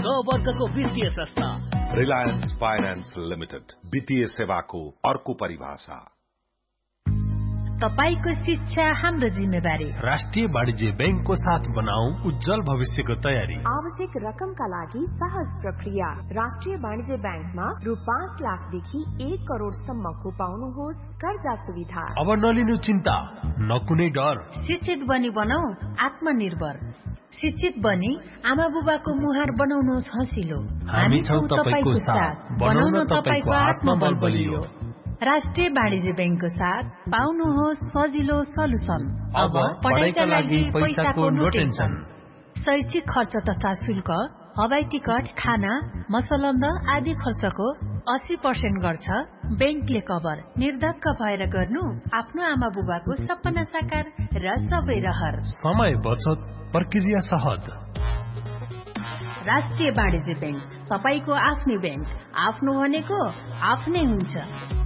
वर्गको वित्तीय संस्था रिलायन्स फाइनान्स लिमिटेड, वित्तीय सेवाको अर्को परिभाषा। तपाईको शिक्षा हाम्रो जिम्मेवारी। राष्ट्रिय वाणिज्य बैंकको साथ बनाऊ उज्जवल भविष्यको तयारी। आवश्यक रकमका लागि सहज प्रक्रिया। राष्ट्रिय वाणिज्य बैंकमा रु 5 लाखदेखि 1 करोडसम्मको पाउनुहोस् कर्जा सुविधा। अब नलिनु चिन्ता, न कुनै डर। शिक्षित बनी बनाऊ आत्मनिर्भर। शिक्षित बनी आमा बुबाको मुहार बनाउनुहोस् हँसिलो। हामी छौं तपाईको साथ, बनाउन तपाईको आत्मबल बलियो। राष्ट्रिय वाणिज्य बैंकको साथ पाउनुहोस् सजिलो सलुसन। अब पढाइका लागि पैसाको नो टेन्सन। शैक्षिक खर्च तथा शुल्क, हवाई टिकट, खाना, मसलन्द आदि खर्चको 80% गर्छ बैंकले कभर। निर्धक्क भएर गर्नु आफ्नो आमा बुबाको सपना साकार र सबै रहर। समय बचत, प्रक्रिया सहज। राष्ट्रिय वाणिज्य बैंक, तपाईको आफ्नै बैंक। आफ्नो भनेको आफ्नै हुन्छ।